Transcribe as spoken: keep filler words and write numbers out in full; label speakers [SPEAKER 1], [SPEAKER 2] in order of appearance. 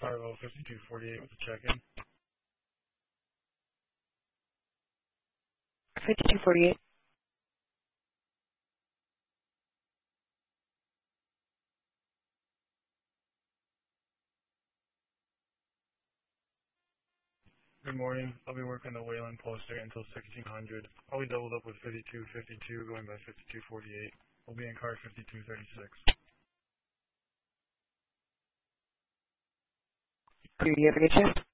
[SPEAKER 1] Cargo fifty-two forty-eight with a check-in.
[SPEAKER 2] fifty-two forty-eight.
[SPEAKER 1] Good morning. I'll be working the Wayland Poster until sixteen hundred. I'll be doubled up with fifty-two fifty-two going by fifty-two forty-eight. We'll be in car fifty-two thirty-six.
[SPEAKER 2] Do you have a good shift?